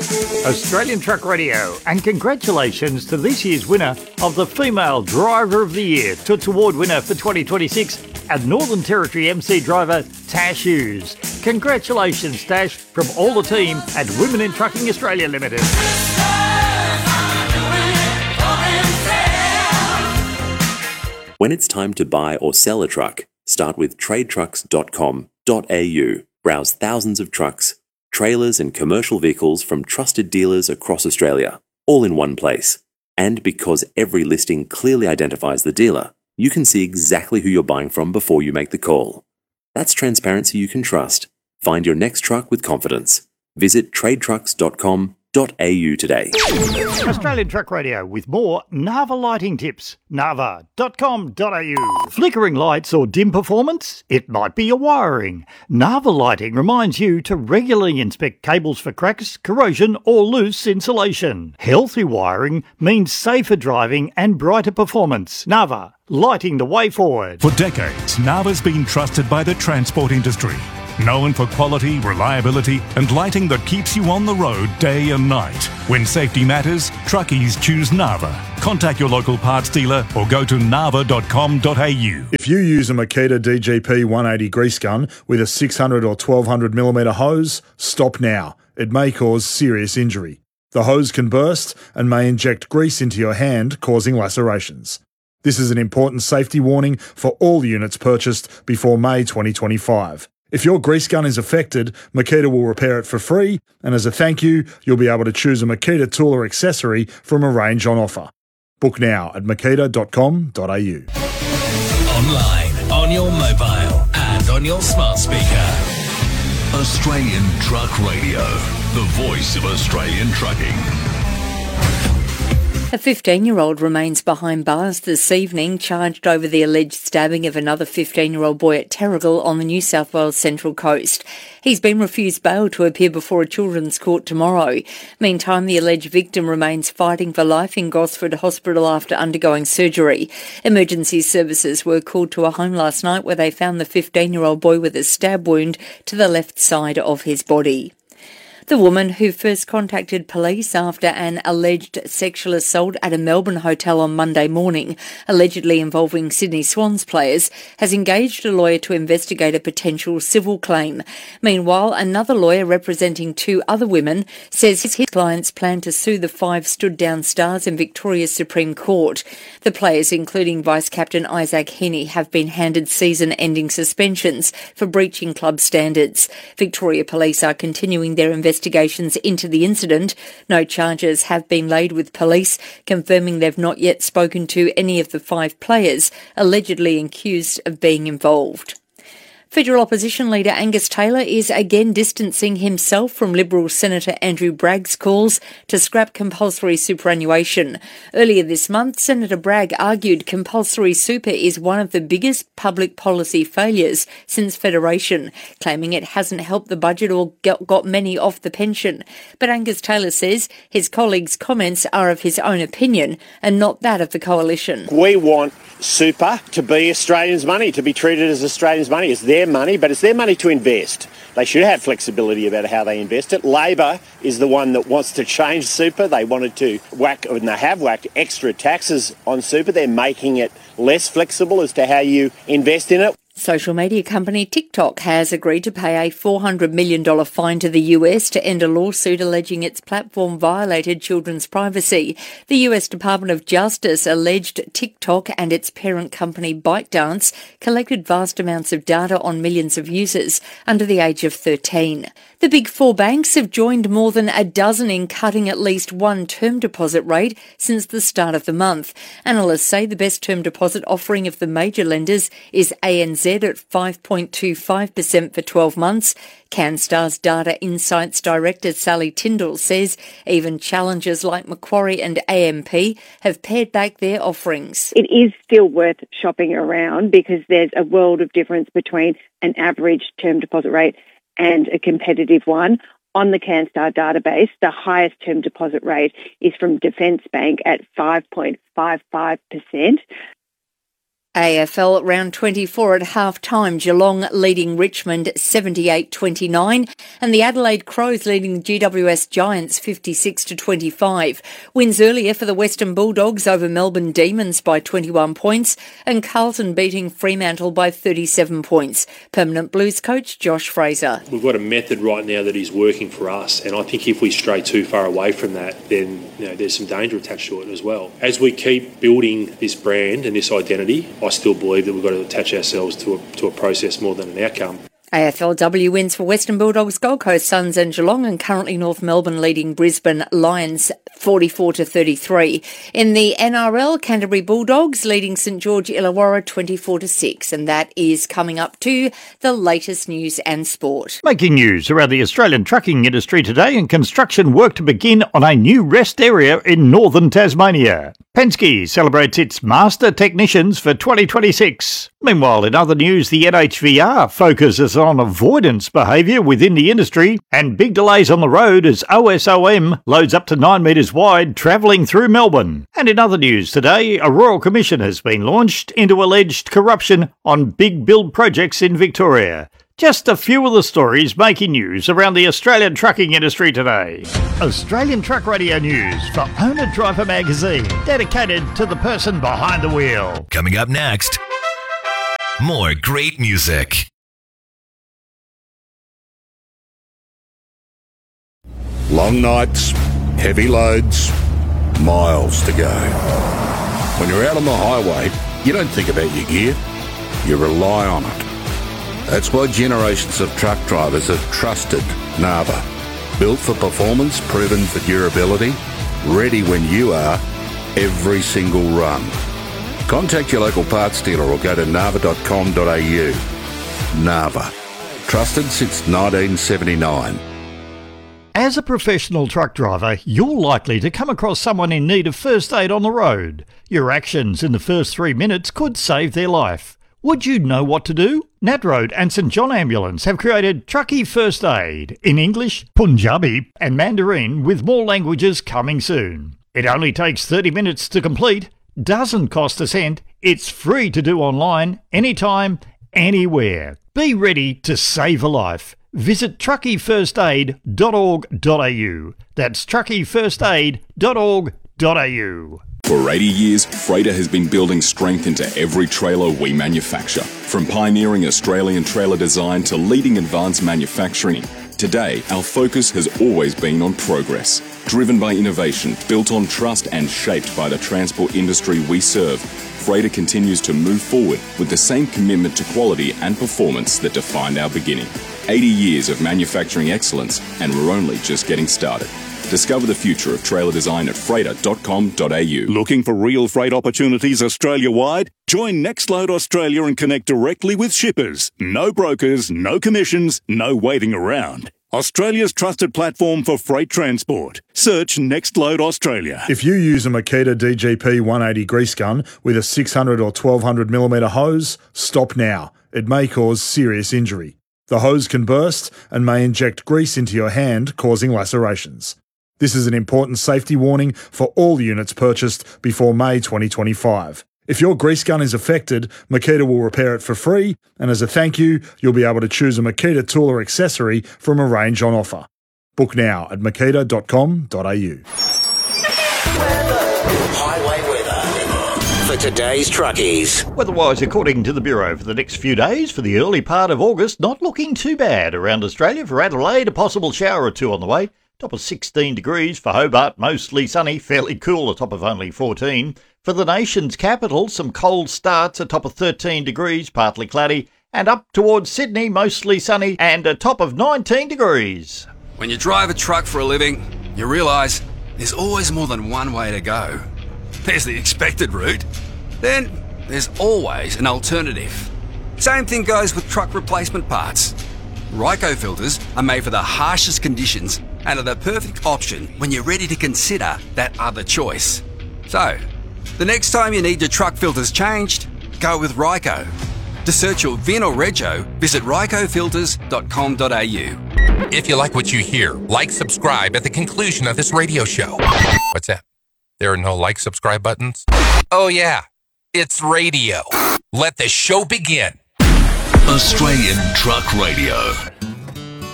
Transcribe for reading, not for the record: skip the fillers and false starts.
Australian Truck Radio, and congratulations to this year's winner of the Female Driver of the Year, Toots Award winner for 2026, and Northern Territory MC driver Tash Hughes. Congratulations, Tash, from all the team at Women in Trucking Australia Limited. When it's time to buy or sell a truck, start with tradeTrucks.com.au. Browse thousands of trucks, trailers and commercial vehicles from trusted dealers across Australia, all in one place. And because every listing clearly identifies the dealer, you can see exactly who you're buying from before you make the call. That's transparency you can trust. Find your next truck with confidence. Visit tradeTrucks.com.au today. Australian Truck Radio with more Nava lighting tips. Nava.com.au. Flickering lights or dim performance? It might be your wiring. Nava Lighting reminds you to regularly inspect cables for cracks, corrosion or loose insulation. Healthy wiring means safer driving and brighter performance. Nava, lighting the way forward. For decades, Nava's been trusted by the transport industry. Known for quality, reliability and lighting that keeps you on the road day and night. When safety matters, truckies choose Nava. Contact your local parts dealer or go to nava.com.au. If you use a Makita DGP 180 grease gun with a 600 or 1200mm hose, stop now. It may cause serious injury. The hose can burst and may inject grease into your hand, causing lacerations. This is an important safety warning for all units purchased before May 2025. If your grease gun is affected, Makita will repair it for free, and as a thank you, you'll be able to choose a Makita tool or accessory from a range on offer. Book now at makita.com.au. Online, on your mobile, and on your smart speaker. Australian Truck Radio, the voice of Australian trucking. A 15-year-old remains behind bars this evening, charged over the alleged stabbing of another 15-year-old boy at Terrigal on the New South Wales Central Coast. He's been refused bail to appear before a children's court tomorrow. Meantime, the alleged victim remains fighting for life in Gosford Hospital after undergoing surgery. Emergency services were called to a home last night where they found the 15-year-old boy with a stab wound to the left side of his body. The woman who first contacted police after an alleged sexual assault at a Melbourne hotel on Monday morning, allegedly involving Sydney Swans players, has engaged a lawyer to investigate a potential civil claim. Meanwhile, another lawyer representing two other women says his clients plan to sue the 5 stood-down stars in Victoria's Supreme Court. The players, including Vice-Captain Isaac Heaney, have been handed season-ending suspensions for breaching club standards. Victoria Police are continuing their investigations into the incident. No charges have been laid with police, confirming they've not yet spoken to any of the 5 players allegedly accused of being involved. Federal opposition leader Angus Taylor is again distancing himself from Liberal Senator Andrew Bragg's calls to scrap compulsory superannuation. Earlier this month, Senator Bragg argued compulsory super is one of the biggest public policy failures since Federation, claiming it hasn't helped the budget or got many off the pension. But Angus Taylor says his colleagues' comments are of his own opinion and not that of the coalition. We want super to be Australians' money, to be treated as Australians' money. It's their money, but it's their money to invest. They should have flexibility about how they invest it. Labor is the one that wants to change super. They wanted to whack, and they have whacked extra taxes on super. They're making it less flexible as to how you invest in it. Social media company TikTok has agreed to pay a $400 million fine to the US to end a lawsuit alleging its platform violated children's privacy. The US Department of Justice alleged TikTok and its parent company ByteDance collected vast amounts of data on millions of users under the age of 13. The Big Four banks have joined more than a dozen in cutting at least one term deposit rate since the start of the month. Analysts say the best term deposit offering of the major lenders is ANZ at 5.25% for 12 months. CanStar's Data Insights Director Sally Tyndall says even challengers like Macquarie and AMP have pared back their offerings. It is still worth shopping around because there's a world of difference between an average term deposit rate and a competitive one. On the CanStar database, the highest term deposit rate is from Defence Bank at 5.55%. AFL round 24 at half-time, Geelong leading Richmond 78-29 and the Adelaide Crows leading GWS Giants 56-25. Wins earlier for the Western Bulldogs over Melbourne Demons by 21 points and Carlton beating Fremantle by 37 points. Permanent Blues coach Josh Fraser. We've got a method right now that is working for us, and I think if we stray too far away from that, then there's some danger attached to it as well. As we keep building this brand and this identity, I still believe that we've got to attach ourselves to a process more than an outcome. AFLW wins for Western Bulldogs, Gold Coast Suns and Geelong, and currently North Melbourne leading Brisbane Lions 44-33. In the NRL, Canterbury Bulldogs leading St George Illawarra 24-6, and that is coming up to the latest news and sport. Making news around the Australian trucking industry today, and construction work to begin on a new rest area in northern Tasmania. Penske celebrates its master technicians for 2026. Meanwhile, in other news, the NHVR focuses on avoidance behaviour within the industry and big delays on the road as OSOM loads up to 9 metres wide travelling through Melbourne. And in other news today, a Royal Commission has been launched into alleged corruption on big build projects in Victoria. Just a few of the stories making news around the Australian trucking industry today. Australian Truck Radio News for Owner Driver Magazine, dedicated to the person behind the wheel. Coming up next, more great music. Long nights, heavy loads, miles to go. When you're out on the highway, you don't think about your gear, you rely on it. That's why generations of truck drivers have trusted Narva. Built for performance, proven for durability, ready when you are, every single run. Contact your local parts dealer or go to narva.com.au. Narva. Trusted since 1979. As a professional truck driver, you're likely to come across someone in need of first aid on the road. Your actions in the first 3 minutes could save their life. Would you know what to do? Nat Road and St John Ambulance have created Truckee First Aid in English, Punjabi and Mandarin, with more languages coming soon. It only takes 30 minutes to complete, doesn't cost a cent, it's free to do online, anytime, anywhere. Be ready to save a life. Visit truckiefirstaid.org.au. That's truckiefirstaid.org.au. For 80 years, Freighter has been building strength into every trailer we manufacture. From pioneering Australian trailer design to leading advanced manufacturing, today our focus has always been on progress. Driven by innovation, built on trust and shaped by the transport industry we serve, Freighter continues to move forward with the same commitment to quality and performance that defined our beginning. 80 years of manufacturing excellence, and we're only just getting started. Discover the future of trailer design at freighter.com.au. Looking for real freight opportunities Australia-wide? Join Nextload Australia and connect directly with shippers. No brokers, no commissions, no waiting around. Australia's trusted platform for freight transport. Search Nextload Australia. If you use a Makita DGP 180 grease gun with a 600 or 1200mm hose, stop now. It may cause serious injury. The hose can burst and may inject grease into your hand, causing lacerations. This is an important safety warning for all units purchased before May 2025. If your grease gun is affected, Makita will repair it for free, and as a thank you, you'll be able to choose a Makita tool or accessory from a range on offer. Book now at makita.com.au. Highway weather for today's truckies. Weather-wise, according to the Bureau, for the next few days, for the early part of August, not looking too bad around Australia. For Adelaide, a possible shower or two on the way. Top of 16 degrees. For Hobart, mostly sunny, fairly cool, a top of only 14. For the nation's capital, some cold starts, a top of 13 degrees, partly cloudy. And up towards Sydney, mostly sunny, and a top of 19 degrees. When you drive a truck for a living, you realise there's always more than one way to go. There's the expected route. Then there's always an alternative. Same thing goes with truck replacement parts. Ryco filters are made for the harshest conditions and are the perfect option when you're ready to consider that other choice. So, the next time you need your truck filters changed, go with Ryco. To search your VIN or Rego, visit rycofilters.com.au. If you like what you hear, like, subscribe at the conclusion of this radio show. What's that? There are no like, subscribe buttons? Oh yeah, It's radio. Let the show begin. Australian Truck Radio.